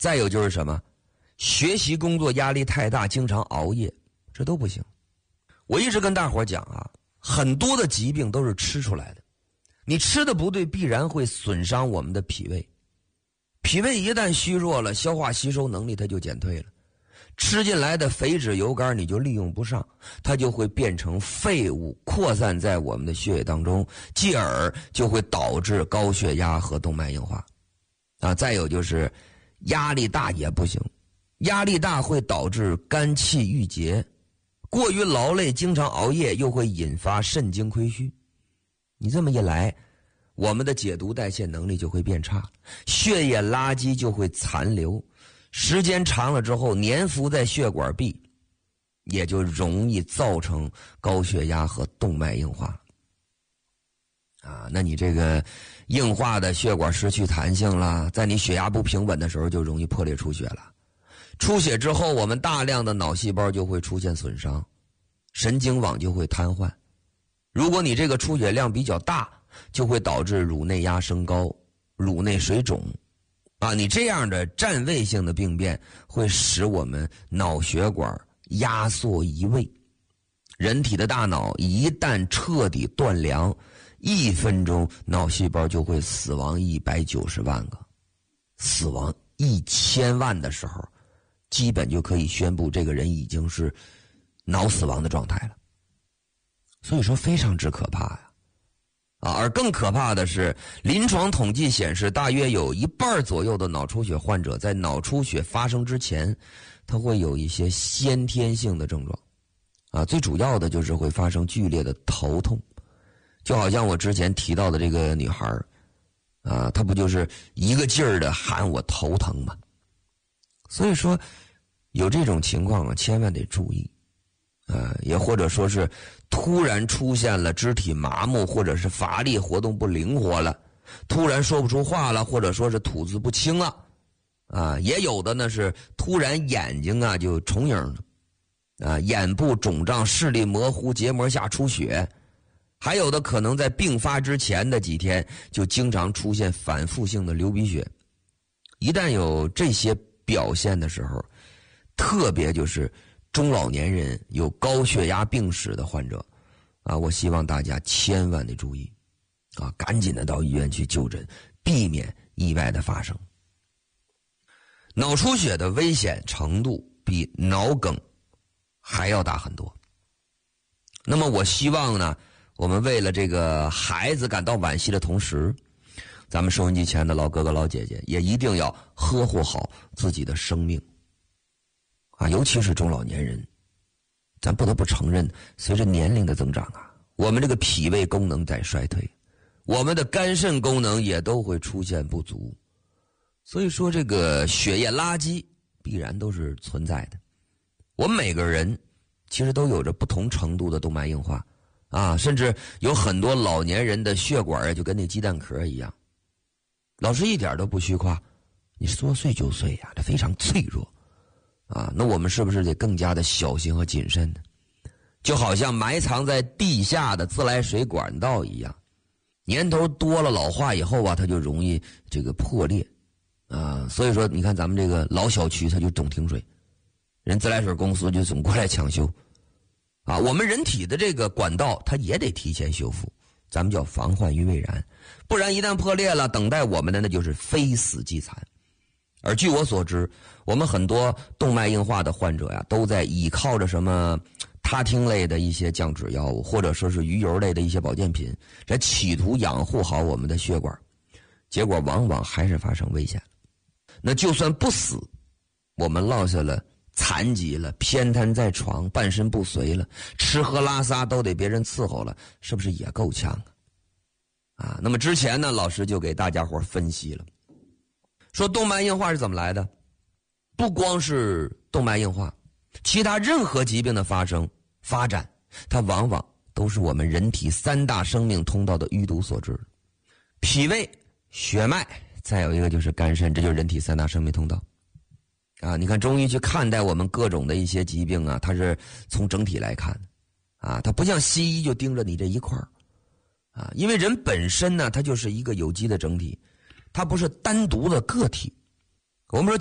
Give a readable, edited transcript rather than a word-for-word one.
再有就是什么，学习工作压力太大，经常熬夜，这都不行。我一直跟大伙讲啊，很多的疾病都是吃出来的，你吃的不对，必然会损伤我们的脾胃。脾胃一旦虚弱了，消化吸收能力它就减退了，吃进来的肥脂油肝你就利用不上，它就会变成废物扩散在我们的血液当中，继而就会导致高血压和动脉硬化。再有就是压力大也不行，压力大会导致肝气郁结，过于劳累经常熬夜又会引发肾精亏虚。你这么一来，我们的解毒代谢能力就会变差，血液垃圾就会残留，时间长了之后粘附在血管壁，也就容易造成高血压和动脉硬化。那你这个硬化的血管失去弹性了，在你血压不平稳的时候就容易破裂出血了。出血之后，我们大量的脑细胞就会出现损伤，神经网就会瘫痪。如果你这个出血量比较大，就会导致乳内压升高、乳内水肿。你这样的占位性的病变会使我们脑血管压缩移位。人体的大脑一旦彻底断粮，1分钟脑细胞就会死亡190万个，死亡1000万的时候，基本就可以宣布这个人已经是脑死亡的状态了。所以说非常之可怕呀。而更可怕的是，临床统计显示，大约有1半左右的脑出血患者在脑出血发生之前，他会有一些先天性的症状。最主要的就是会发生剧烈的头痛，就好像我之前提到的这个女孩她不就是一个劲儿的喊我头疼吗？所以说有这种情况千万得注意。也或者说是突然出现了肢体麻木，或者是乏力活动不灵活了，突然说不出话了，或者说是吐字不清了。也有的呢是突然眼睛就重影了，眼部肿胀、视力模糊、结膜下出血，还有的可能在病发之前的几天就经常出现反复性的流鼻血。一旦有这些表现的时候，特别就是中老年人有高血压病史的患者我希望大家千万得注意赶紧的到医院去就诊，避免意外的发生。脑出血的危险程度比脑梗还要大很多。那么我希望呢，我们为了这个孩子感到惋惜的同时，咱们收音机前的老哥哥老姐姐也一定要呵护好自己的生命尤其是中老年人。咱不得不承认，随着年龄的增长我们这个脾胃功能在衰退，我们的肝肾功能也都会出现不足。所以说这个血液垃圾必然都是存在的。我们每个人其实都有着不同程度的动脉硬化甚至有很多老年人的血管就跟那鸡蛋壳一样。老师一点都不虚夸，你说碎就碎这非常脆弱那我们是不是得更加的小心和谨慎呢？就好像埋藏在地下的自来水管道一样，年头多了老化以后它就容易这个破裂所以说你看咱们这个老小区它就总停水，人自来水公司就总过来抢修我们人体的这个管道它也得提前修复，咱们叫防患于未然，不然一旦破裂了，等待我们的那就是非死即残。而据我所知，我们很多动脉硬化的患者都在依靠着什么他汀类的一些降脂药物，或者说是鱼油类的一些保健品，来企图养护好我们的血管，结果往往还是发生危险。那就算不死，我们落下了残疾了，偏瘫在床，半身不遂了，吃喝拉撒都得别人伺候了，是不是也够呛那么之前呢，老师就给大家伙分析了，说动脉硬化是怎么来的。不光是动脉硬化，其他任何疾病的发展，它往往都是我们人体3大生命通道的淤堵所致。脾胃、血脉，再有一个就是肝肾，这就是人体3大生命通道你看中医去看待我们各种的一些疾病它是从整体来看它不像西医就盯着你这一块因为人本身呢，它就是一个有机的整体，它不是单独的个体。我们说